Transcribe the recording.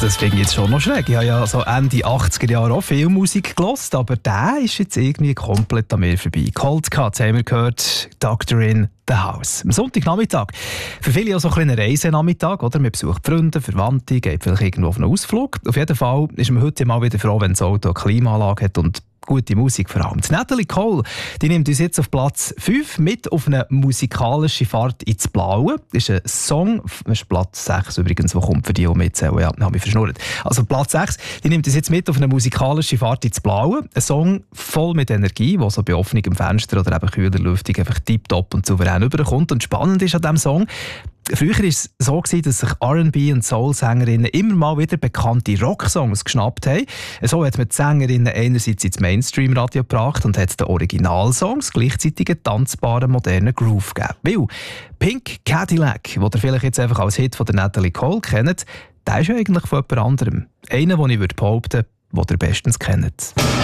Das finde ich jetzt schon noch schräg. Ich habe ja so Ende 80er Jahre auch viel Musik gehört, aber der ist jetzt irgendwie komplett an mir vorbei. Cold Cuts haben wir gehört, Doctor in the House. Am Sonntagnachmittag. Für viele auch so ein kleiner Reisenachmittag, oder? Man besucht Freunde, Verwandte, geht vielleicht irgendwo auf einen Ausflug. Auf jeden Fall ist man heute mal wieder froh, wenn das Auto eine Klimaanlage hat und gute Musik vor allem. Die Natalie Cole, die nimmt uns jetzt auf Platz 5 mit auf eine musikalische Fahrt ins Blaue. Das ist ein Song, das ist Platz 6 übrigens, der kommt für die, die mitzählen. Ja, habe mich verschnurrt. Also Platz 6, die nimmt uns jetzt mit auf eine musikalische Fahrt ins Blaue. Ein Song voll mit Energie, der so bei offenem Fenster oder eben kühler Lüftung einfach tipptopp und souverän rüberkommt. Und spannend ist an diesem Song, früher war es so, dass sich R&B- und Soul-Sängerinnen immer mal wieder bekannte Rocksongs geschnappt haben. So hat man die Sängerinnen einerseits ins Mainstream-Radio gebracht und hat den Originalsongs gleichzeitig einen tanzbaren, modernen Groove gegeben. Weil Pink Cadillac, den ihr vielleicht jetzt einfach als Hit von der Natalie Cole kennt, der ist ja eigentlich von jemand anderem. Einer, den ich behaupten würde, den ihr bestens kennt.